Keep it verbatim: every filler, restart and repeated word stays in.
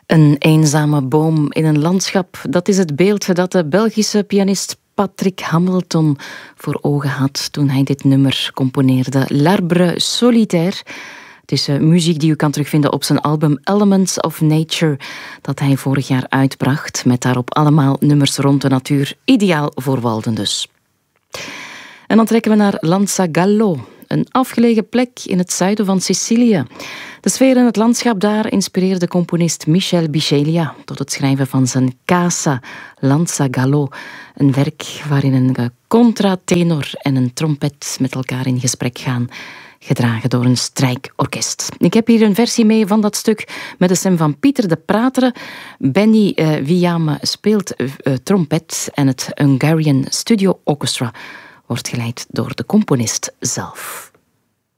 Een eenzame boom in een landschap, dat is het beeld dat de Belgische pianist Patrick Hamilton voor ogen had toen hij dit nummer componeerde. L'Arbre Solitaire. Het is muziek die u kan terugvinden op zijn album Elements of Nature, dat hij vorig jaar uitbracht, met daarop allemaal nummers rond de natuur, ideaal voor walden dus. En dan trekken we naar Lanzagallo, een afgelegen plek in het zuiden van Sicilië. De sfeer en het landschap daar inspireerde componist Michel Bichelia tot het schrijven van zijn Casa Lanzagallo, een werk waarin een contratenor en een trompet met elkaar in gesprek gaan, gedragen door een strijkorkest. Ik heb hier een versie mee van dat stuk met de stem van Pieter de Prateren. Benny uh, Wiame speelt uh, trompet en het Hungarian Studio Orchestra wordt geleid door de componist zelf.